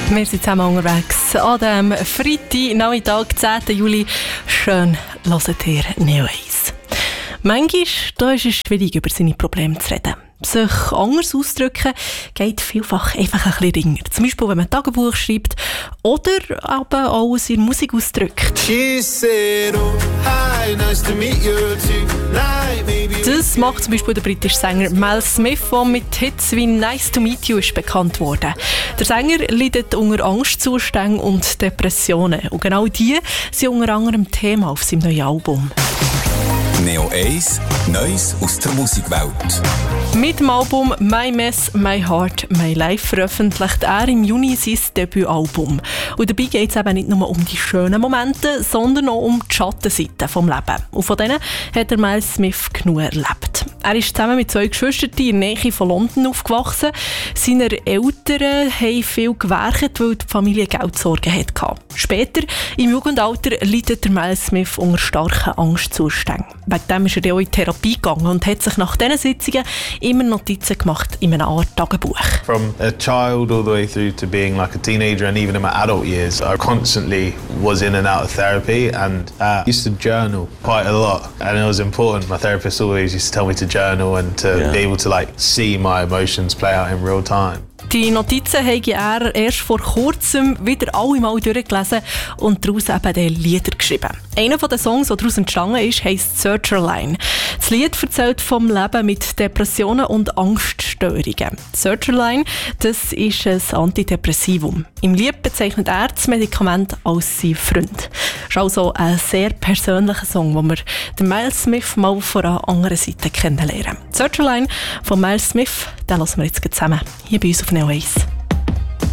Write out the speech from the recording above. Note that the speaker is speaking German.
Wir sind zusammen unterwegs an dem Freitagnachmittag, 10. Juli. Schön hört ihr Neo 1. Manchmal da ist es schwierig, über seine Probleme zu reden. Sich anders auszudrücken geht vielfach einfach ein bisschen ringer. Zum Beispiel, wenn man Tagebuch schreibt oder aber auch seine Musik ausdrückt. Das macht zum Beispiel der britische Sänger Mel Smith, der mit Hits wie «Nice to meet you» ist bekannt wurde. Der Sänger leidet unter Angstzuständen und Depressionen. Und genau die sind unter anderem Thema auf seinem neuen Album. Neo 1, Neues aus der Musikwelt. Mit dem Album «My Mess, My Heart, My Life» veröffentlicht er im Juni sein Debütalbum. Und dabei geht es eben nicht nur um die schönen Momente, sondern auch um die Schattenseiten des Lebens. Und von denen hat der Mel Smith genug erlebt. Er ist zusammen mit 2 Geschwistern in der Nähe von London aufgewachsen. Seine Eltern haben viel gewerkt, weil die Familie Geldsorgen hatte. Später, im Jugendalter, leidet der Mel Smith unter starken Angstzuständen. Wegen dem ist er auch in Therapie gegangen und hat sich nach diesen Sitzungen immer Notizen gemacht in einer Art Tagebuch. From a child all the way through to being like a teenager and even in my adult years, I constantly was in and out of therapy and used to journal quite a lot. And it was important. My therapist always used to tell me to journal and to be able to see my emotions play out in real time. Die Notizen habe er erst vor kurzem wieder alle mal durchgelesen und daraus eben die Lieder geschrieben. Einer der Songs, der daraus entstanden ist, heisst «Searcherline». Das Lied erzählt vom Leben mit Depressionen und Angststörungen. «Searcherline», das ist ein Antidepressivum. Im Lied bezeichnet er das Medikament als sein Freund. Das ist also ein sehr persönlicher Song, wo wir den Mel Smith mal von einer anderen Seite kennenlernen. «Searcherline» von Mel Smith, den hören wir jetzt zusammen hier bei uns auf Neo 1.